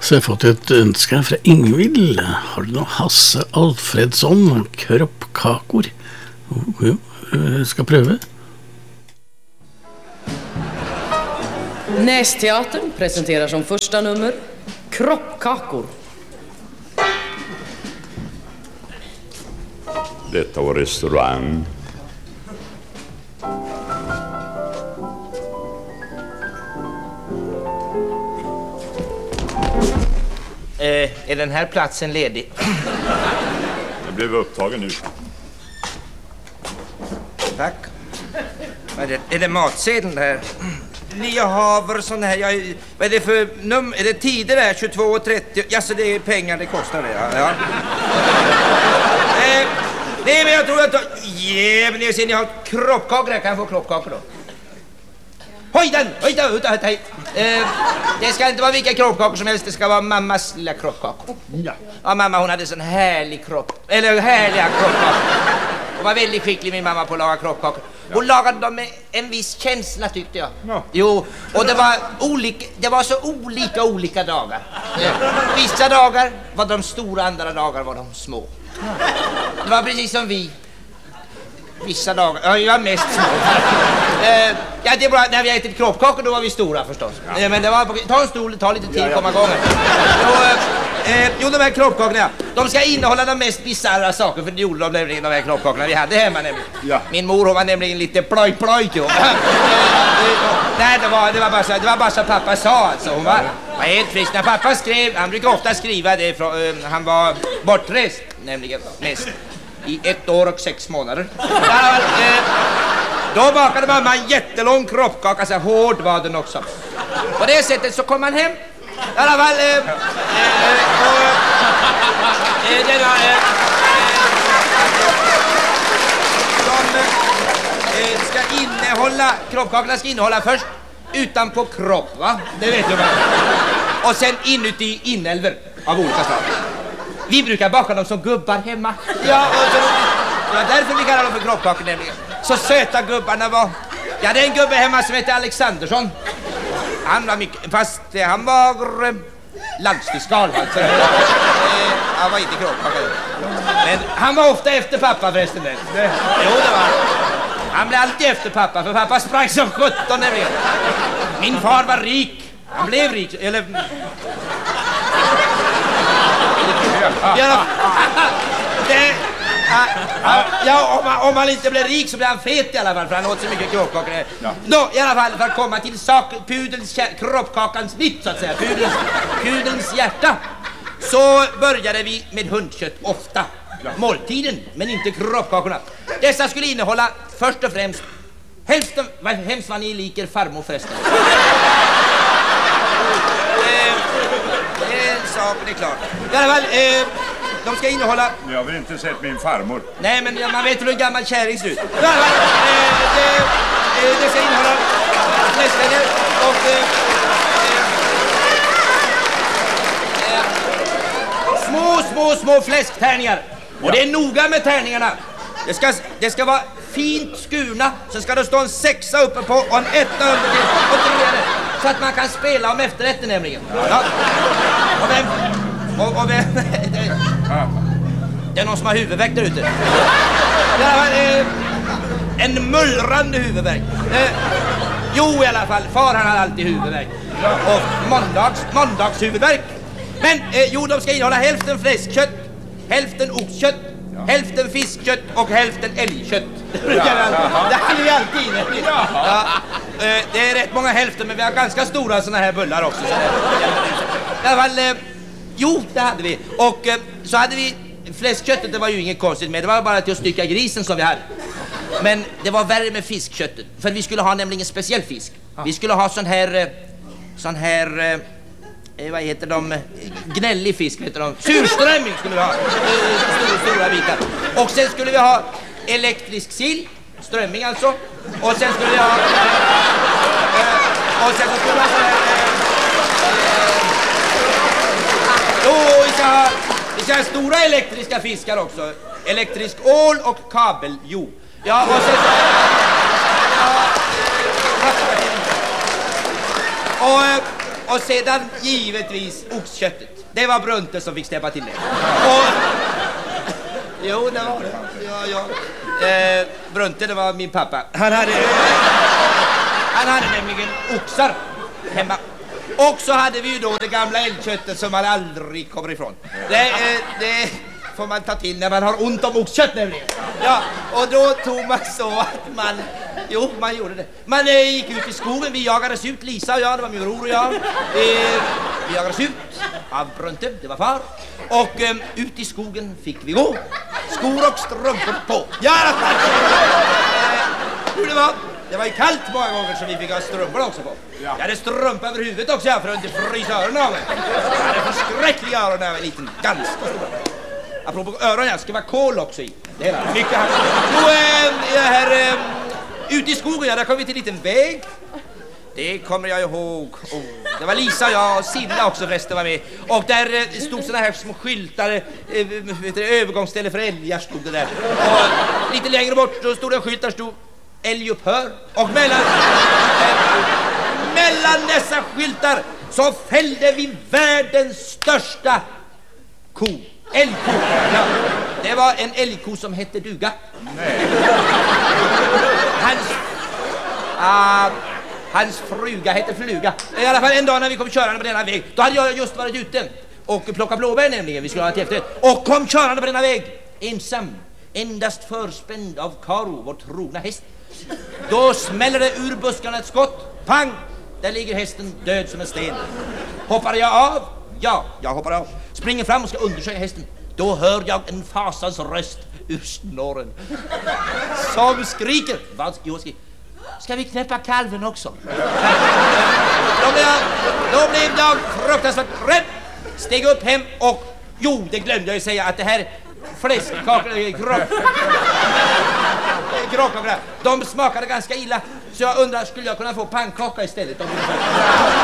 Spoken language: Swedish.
Så jeg har fått et ønske fra Ingvild. Har du noe Hasse Alfredsson, kroppkakor? Jo, jeg skal prøve. Nästeatern presenterar som första nummer Kroppkakor. Detta var restaurang. Är den här platsen ledig? Jag blev upptagen nu. Tack. Är det matsedeln här? Ni har sån här, vad är det för nummer? Är det tider där? 22:30? Ja, så det är pengar det kostar det, ja. Nej, men jag tror att... men ni ser, ni har kroppkakor här. Kan jag få kroppkakor då? Hoj, det ska inte vara vilka kroppkakor som helst. Det ska vara mammas lilla kroppkakor. Ja, mamma hon hade sån härlig kropp. Eller härliga kroppkakor. Hon var väldigt skicklig min mamma på att laga kroppkakor. Hon lagade dem med en viss känsla tyckte jag. Jo, och det var så olika dagar. Vissa dagar var de stora, andra dagar var de små. Det var precis som vi. Vissa dagar, ja, jag var mest små. Ja, det är bra, när vi har ätit kroppkakor då var vi stora förstås. Men det var, ta en stol, ta lite tid att komma igång. Jo, de här kroppkakorna, de ska innehålla de mest bizarra saker, för det gjorde de nämligen, de här kroppkakorna vi hade hemma nämligen. Ja. Min mor, hon var nämligen lite ploj. Nej, det var bara så pappa sa alltså. Hon var helt frisk. När pappa skrev, han brukar ofta skriva det, han var bortrest nämligen mest. I 1 år och 6 månader. Då bakade mamma en jättelång kroppkaka, så hård var den också. På det sättet så kom han hem. I alla fall... kroppkakorna ska innehålla först utanpå kropp, va? Det vet du va? Och sen inuti inälver av olika slag. Vi brukar baka dem som gubbar hemma. Ja, och så, det var därför vi kallar dem för kroppkakor nämligen. Så söta gubbarna var. Jag hade en gubbe hemma som hette Alexandersson. Han var mycket, fast han var landsfiskal alltså. Han var inte kroppkakor. Men han var ofta efter pappa förresten. Jo, det var. Han blev alltid efter pappa, för pappa sprang som 17 nämligen. Min far var rik. Han blev rik, eller... Om han inte blev rik så blev han fet i alla fall, för han åt så mycket kroppkakor. Nå, i alla fall, för att komma till kroppkakans mitt så att säga, pudelns hjärta, så började vi med hundkött ofta. Måltiden, men inte kroppkakorna. Dessa skulle innehålla först och främst hälften, hemskt vad ni liker farmor förresten. Saken är klar. I alla fall, de ska innehålla... Jag har väl inte sett min farmor. Nej, men man vet hur en gammal kärring ser ut. I alla fall, det ska innehålla fläsktänder och små fläsktärningar. Och det är noga med tärningarna. Det ska vara fint skurna. Så ska det stå en 6 uppe på och en 1 under till och 3. Så att man kan spela om efterrätten nämligen. Ja. Och vem det är någon som har huvudvärk där ute. En mullrande huvudvärk. Jo, i alla fall, far han har alltid huvudvärk. Och måndags huvudvärk. Men de ska innehålla hälften fläskkött, hälften oxkött, hälften fiskkött och hälften älgkött. Det hade vi alltid inne. Ja, det är rätt många hälften, men vi har ganska stora såna här bullar också. I alla fall, det hade vi. Och så hade vi fläskköttet, det var ju inget konstigt med. Det var bara till att stycka grisen som vi hade. Men det var värre med fiskköttet. För vi skulle ha nämligen speciell fisk. Vi skulle ha sån här vad heter de? Gnällig fisk heter de. Surströmming skulle vi ha. Stora bitar. Och sen skulle vi ha elektrisk sill. Strömming alltså. Och sen skulle vi ha... och sen skulle vi ha... vi ska ha stora elektriska fiskar också. Elektrisk ål och kabeljo. Ja, och sen... Och sedan givetvis oxköttet. Det var Brunte som fick stäppa till det. Jo, det var det. Ja. Brunte, det var min pappa. Han hade nämligen oxar hemma. Och så hade vi ju då det gamla älgköttet som man aldrig kommer ifrån. Det får man ta till när man har ont om oxkött nämligen. Ja, och då tog man så att man... Jo, man gjorde det. Man gick ut i skogen, vi jagades ut, Lisa och jag, det var min bror och jag. Vi jagades ut av Brunte, det var far. Och ut i skogen fick vi gå. Skor och strumpor på. Ja, hur det var? Det var ju kallt många gånger så vi fick ha strumpor också på. Jag hade strumpor över huvudet också för att inte frysa öronen av mig. Jag hade förskräckliga öron när jag var liten, ganska stora. Apropå öron, jag ska vara kol också i. Det hela mycket här. Jo, här ute i skogen, där kom vi till en liten väg. Det kommer jag ihåg. Det var Lisa och jag och Silla också förresten var med. Och där stod såna här små skyltar, övergångsställe för älgar stod det där. Och lite längre bort så stod det en skylt där stod älgupphör. Och mellan dessa skyltar så fällde vi världens största ko. Älgko. Ja. Det var en älgko som hette Duga. Nej. Hans fruga hette Fluga. I alla fall en dag när vi kom körande på denna väg, då hade jag just varit ute och plockat blåbär nämligen. Vi skulle ha ett efterrätt. Och kom körande på denna väg, ensam, endast förspänd av Karo, vår trogna häst. Då smäller det ur buskarna ett skott. Pang! Där ligger hästen död som en sten. Hoppar jag av? Ja, jag hoppar av. Springer fram och ska undersöka hästen. Då hör jag en fasans röst ur snorren som skriker. Vad? Jo, skriker. Ska vi knäppa kalven också? Då blev jag fruktansvärt rädd. Steg upp hem och... Jo, det glömde jag ju säga att det här krockakorna, de smakade ganska illa. Så jag undrar, skulle jag kunna få pannkaka istället?